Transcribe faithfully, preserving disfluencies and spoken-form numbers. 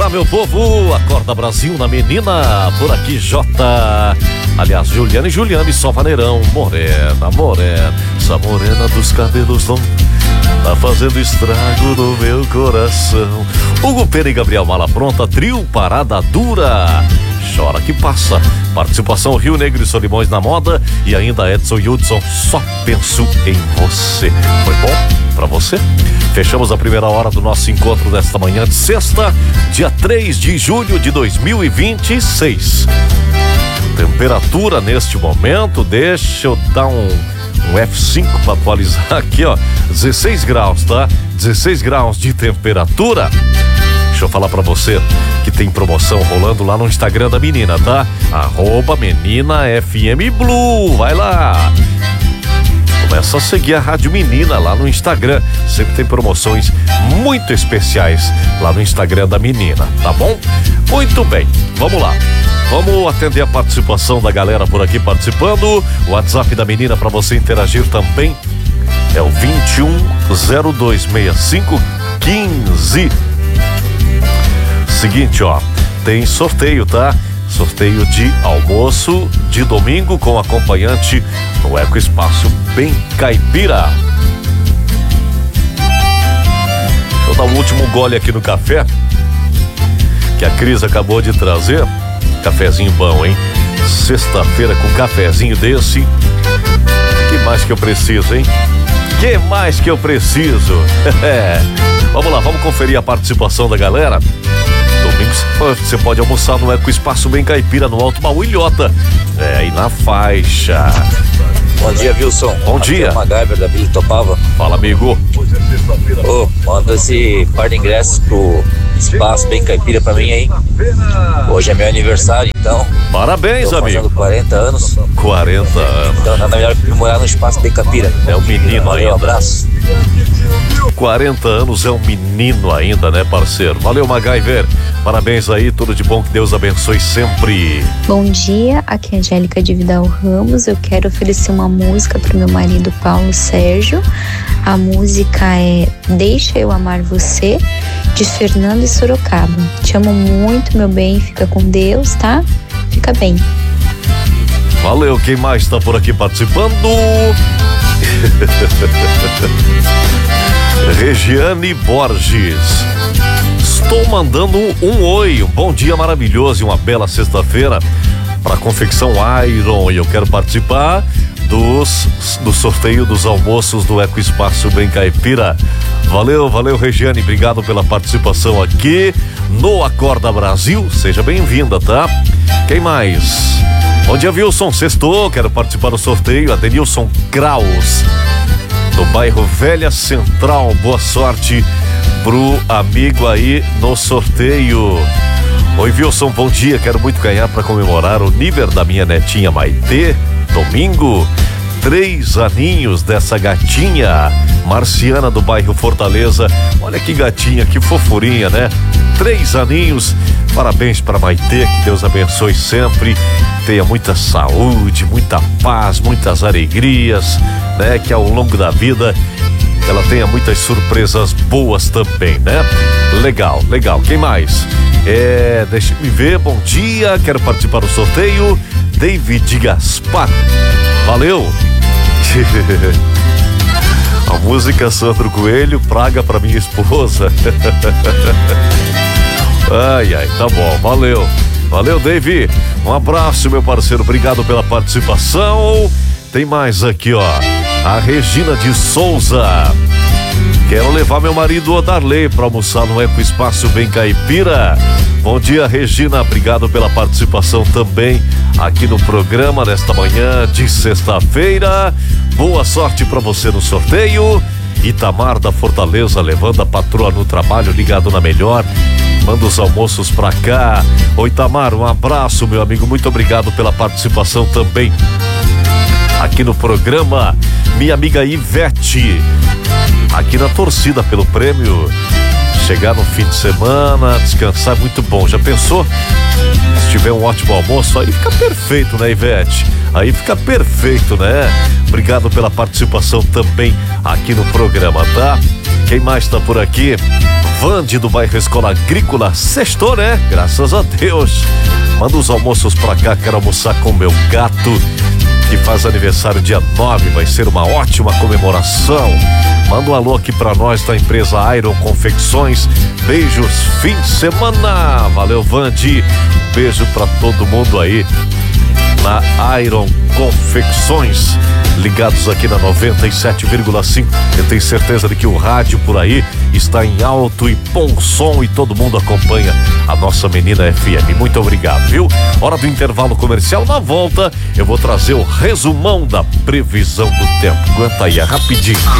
Ah, meu povo, acorda Brasil na menina, por aqui Jota. Aliás, Juliana e Juliane, só vaneirão, morena, morena, essa morena dos cabelos longs, tá fazendo estrago no meu coração. Hugo Pena e Gabriel Mala Pronta, trio Parada Dura. Chora que passa. Participação Rio Negro e Solimões na moda. E ainda Edson e Hudson, só penso em você. Foi bom pra você? Fechamos a primeira hora do nosso encontro desta manhã de sexta, dia três de julho de dois mil e vinte e seis. Temperatura neste momento, deixa eu dar um, um F cinco para atualizar aqui, ó. dezesseis graus, tá? dezesseis graus de temperatura. Deixa eu falar pra você que tem promoção rolando lá no Instagram da menina, tá? Arroba Menina F M Blue, vai lá. Começa a seguir a Rádio Menina lá no Instagram. Sempre tem promoções muito especiais lá no Instagram da menina, tá bom? Muito bem, vamos lá. Vamos atender a participação da galera por aqui participando. O WhatsApp da menina para você interagir também é o vinte e um zero dois sessenta e cinco quinze. Seguinte, ó, tem sorteio, tá? Sorteio de almoço de domingo com acompanhante no Eco Espaço Bem Caipira. Deixa eu dar o último gole aqui no café que a Cris acabou de trazer. Cafezinho bom, hein? Sexta-feira com cafezinho desse. Que mais que eu preciso, hein? Que mais que eu preciso? Vamos lá, vamos conferir a participação da galera. Domingo você pode almoçar no Eco Espaço Bem Caipira, no Alto Baú Ilhota. É, e na faixa. Bom dia, Wilson. Bom Aqui dia. É o MacGyver da Vila Topava. Fala, amigo. Ô, oh, manda esse par de ingressos pro Espaço Bem Caipira pra mim aí. Hoje é meu aniversário, então. Parabéns, tô amigo. fazendo quarenta anos. quarenta anos. Então nada melhor que morar no Espaço Bem Caipira. É um menino Valeu, ainda. Um abraço. quarenta anos é um menino ainda, né, parceiro? Valeu, MacGyver. Parabéns aí, tudo de bom, que Deus abençoe sempre. Bom dia, aqui é a Angélica de Vidal Ramos. Eu quero oferecer uma música pro meu marido Paulo Sérgio. A música é Deixa Eu Amar Você, de Fernando e Sorocaba. Te amo muito, meu bem, fica com Deus, tá? Fica bem. Valeu, quem mais tá por aqui participando? Regiane Borges. Estou mandando um, um oi, um bom dia maravilhoso e uma bela sexta-feira para a confecção Iron, e eu quero participar dos, do sorteio dos almoços do Eco Espaço Bem Caipira. Valeu, valeu, Regiane, obrigado pela participação aqui no Acorda Brasil, seja bem-vinda, tá? Quem mais? Bom dia, Wilson, sextou, quero participar do sorteio, Adenilson Kraus, do bairro Velha Central, boa sorte pro amigo aí no sorteio. Oi, Wilson, bom dia, quero muito ganhar para comemorar o nível da minha netinha Maitê, domingo, três aninhos dessa gatinha, Marciana do bairro Fortaleza. Olha que gatinha, que fofurinha, né? Três aninhos, parabéns para Maitê, que Deus abençoe sempre, tenha muita saúde, muita paz, muitas alegrias, né? Que ao longo da vida ela tenha muitas surpresas boas também, né? Legal, legal. Quem mais? É, deixa eu ver, bom dia, quero participar do sorteio, David Gaspar. Valeu. A música Sandro Coelho, praga pra minha esposa. Ai, ai, tá bom, valeu. Valeu, David. Um abraço, meu parceiro, obrigado pela participação. Tem mais aqui, ó. A Regina de Souza. Quero levar meu marido Odarley para almoçar no Eco Espaço Bem Caipira. Bom dia, Regina, obrigado pela participação também aqui no programa nesta manhã de sexta-feira. Boa sorte para você no sorteio. Itamar da Fortaleza, levando a patroa no trabalho, ligado na melhor. Manda os almoços pra cá. Oi, Itamar, um abraço, meu amigo, muito obrigado pela participação também aqui no programa. Minha amiga Ivete, aqui na torcida pelo prêmio chegar no fim de semana, descansar, muito bom. Já pensou? Se tiver um ótimo almoço, aí fica perfeito, né, Ivete? Aí fica perfeito, né? Obrigado pela participação também aqui no programa, tá? Quem mais tá por aqui? Vande do bairro Escola Agrícola. Sextou, né? Graças a Deus. Manda os almoços pra cá, quero almoçar com meu gato, que faz aniversário dia nove, vai ser uma ótima comemoração. Manda um alô aqui pra nós da empresa Iron Confecções. Beijos, fim de semana. Valeu, Vande. Beijo pra todo mundo aí na Iron Confecções, ligados aqui na noventa e sete vírgula cinco. Eu tenho certeza de que o rádio por aí está em alto e bom som e todo mundo acompanha a nossa menina F M. Muito obrigado, viu? Hora do intervalo comercial. Na volta eu vou trazer o resumão da previsão do tempo. Aguenta aí, é rapidinho.